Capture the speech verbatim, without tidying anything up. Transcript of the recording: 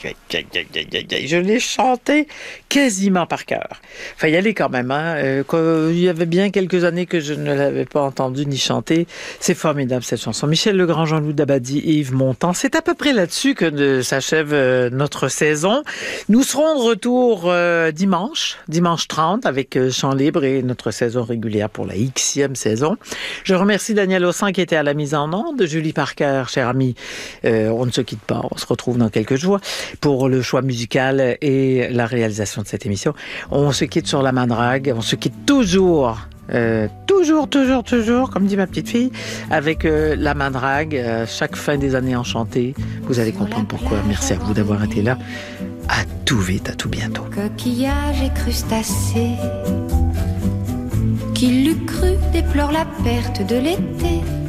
aïe, aïe, aïe, aïe, aïe, aïe. Je l'ai chanté quasiment par cœur. Enfin, y aller quand même. Hein. Euh, il y avait bien quelques années que je ne l'avais pas entendu ni chanté. C'est formidable cette chanson. Michel Legrand, Jean-Loup Dabadi et Yves Montand. C'est à peu près là-dessus que de, s'achève euh, notre saison. Nous serons de retour euh, dimanche, dimanche trente, avec euh, Chant Libre et notre saison régulière pour la Xème saison. Je remercie Daniel Ossan qui était à la mise en onde, Julie Parker, chère amie. Euh, on ne se quitte pas, on se retrouve dans quelques jours pour le choix musical et la réalisation de cette émission. On se quitte sur la main drague, on se quitte toujours, euh, toujours, toujours, toujours, comme dit ma petite fille, avec euh, la main drague, euh, chaque fin des années enchantées. Vous allez comprendre pourquoi. Merci à vous d'avoir été là. À tout vite, à tout bientôt. Coquillages et crustacés, qui l'eût cru déplore la perte de l'été.